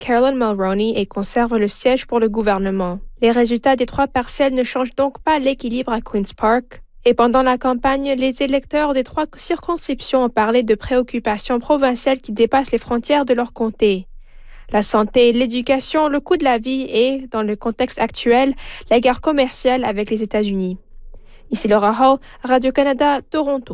Carolyn Mulroney et conserve le siège pour le gouvernement. Les résultats des 3 partiels ne changent donc pas l'équilibre à Queen's Park. Et pendant la campagne, les électeurs des 3 circonscriptions ont parlé de préoccupations provinciales qui dépassent les frontières de leur comté. La santé, l'éducation, le coût de la vie et, dans le contexte actuel, la guerre commerciale avec les États-Unis. Ici Laura Hall, Radio-Canada, Toronto.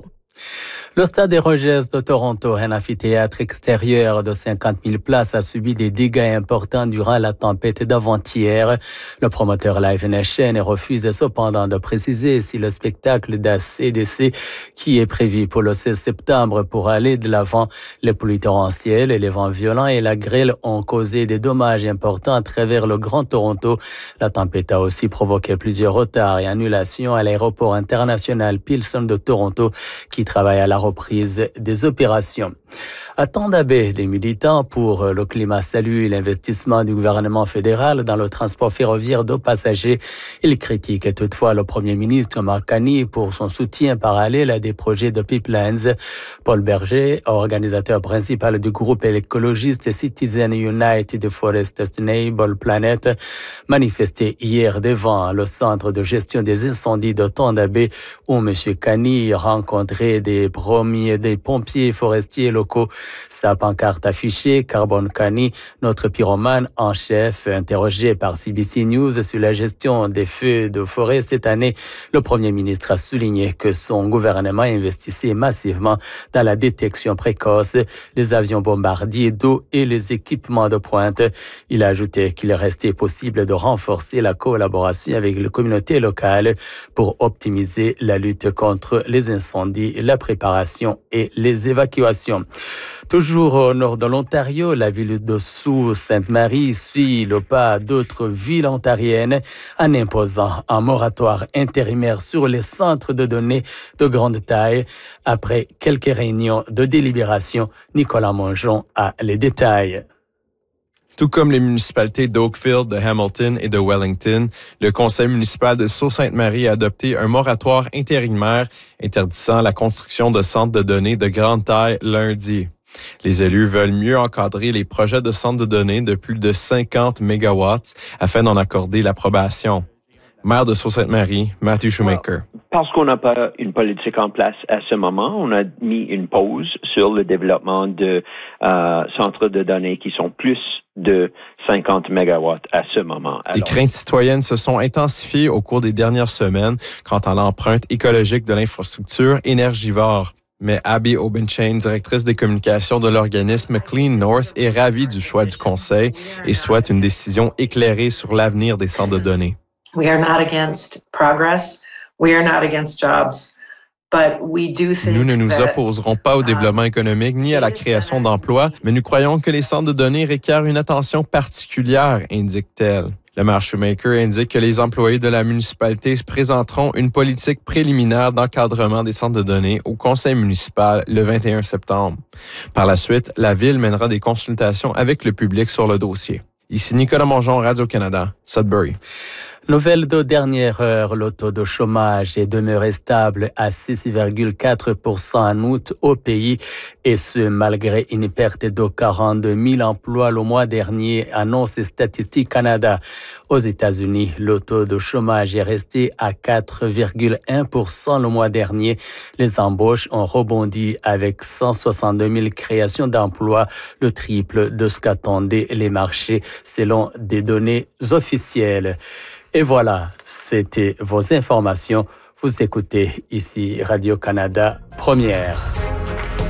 Le Stade des Rogers de Toronto, un amphithéâtre extérieur de 50 000 places, a subi des dégâts importants durant la tempête d'avant-hier. Le promoteur Live Nation refuse cependant de préciser si le spectacle d'ACDC, qui est prévu pour le 16 septembre pour aller de l'avant, les pluies torrentielles, les vents violents et la grêle ont causé des dommages importants à travers le Grand Toronto. La tempête a aussi provoqué plusieurs retards et annulations à l'aéroport international Pearson de Toronto, qui travaille à la reprise des opérations. À Thunder Bay, les militants pour le climat saluent l'investissement du gouvernement fédéral dans le transport ferroviaire de passagers. Ils critiquent toutefois le premier ministre Mark Carney pour son soutien parallèle à des projets de pipelines. Paul Berger, organisateur principal du groupe écologiste Citizen United for a Sustainable Planet, manifestait hier devant le centre de gestion des incendies de Thunder Bay où M. Carney rencontrait des pompiers forestiers locaux. Sa pancarte affichée, Carbon Carney, notre pyromane en chef, interrogé par CBC News sur la gestion des feux de forêt cette année. Le Premier ministre a souligné que son gouvernement investissait massivement dans la détection précoce, les avions bombardiers d'eau et les équipements de pointe. Il a ajouté qu'il restait possible de renforcer la collaboration avec les communautés locales pour optimiser la lutte contre les incendies, la préparation et les évacuations. Toujours au nord de l'Ontario, la ville de Sault-Sainte-Marie suit le pas d'autres villes ontariennes en imposant un moratoire intérimaire sur les centres de données de grande taille. Après quelques réunions de délibération, Nicolas Mongeon a les détails. Tout comme les municipalités d'Oakville, de Hamilton et de Wellington, le conseil municipal de Sault-Sainte-Marie a adopté un moratoire intérimaire interdisant la construction de centres de données de grande taille lundi. Les élus veulent mieux encadrer les projets de centres de données de plus de 50 mégawatts afin d'en accorder l'approbation. Maire de Sault-Sainte-Marie, Matthew Shoemaker. Parce qu'on n'a pas une politique en place à ce moment, on a mis une pause sur le développement de centres de données qui sont plus de 50 mégawatts à ce moment. Les craintes citoyennes se sont intensifiées au cours des dernières semaines quant à l'empreinte écologique de l'infrastructure énergivore. Mais Abby Obenchain, directrice des communications de l'organisme Clean North, est ravie du choix du conseil et souhaite une décision éclairée sur l'avenir des centres de données. We are not against progress. We are not against jobs. Nous ne nous opposerons pas au développement économique ni à la création d'emplois, mais nous croyons que les centres de données requièrent une attention particulière, indique-t-elle. Le maire Shoemaker indique que les employés de la municipalité présenteront une politique préliminaire d'encadrement des centres de données au conseil municipal le 21 septembre. Par la suite, la ville mènera des consultations avec le public sur le dossier. Ici Nicolas Mongeon, Radio-Canada, Sudbury. Nouvelle de dernière heure, le taux de chômage est demeuré stable à 6,4% en août au pays, et ce malgré une perte de 42 000 emplois le mois dernier, annonce Statistique Canada. Aux États-Unis, le taux de chômage est resté à 4,1% le mois dernier. Les embauches ont rebondi avec 162 000 créations d'emplois, le triple de ce qu'attendaient les marchés selon des données officielles. Et voilà, c'était vos informations. Vous écoutez ici Radio-Canada Première.